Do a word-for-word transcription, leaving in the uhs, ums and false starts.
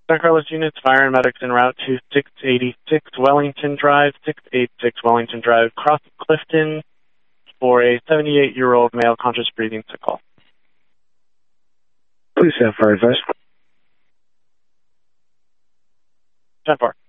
San Carlos units, fire and medics en route to six eighty-six Wellington Drive, six eighty-six Wellington Drive, Cross Clifton, for a seventy-eight-year-old male conscious breathing to call. Please have fire advice. ten four.